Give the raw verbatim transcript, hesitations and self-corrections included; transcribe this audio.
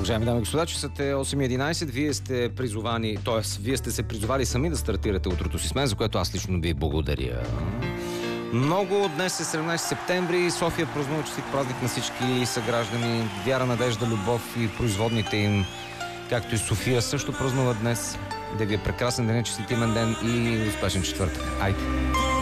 Уважаеми дами и господа, часът е осем и единайсет. Вие сте призовани, т.е. вие сте се призовали сами да стартирате утрото си с мен, за което аз лично ви благодаря. Много, днес е седемнайсети септември, София празнува честит празник на всички съграждани. Вяра, надежда, любов и производните им, както и София също празнува днес. Да ви е прекрасен ден, честит имен ден и успешен четвъртък. Айде!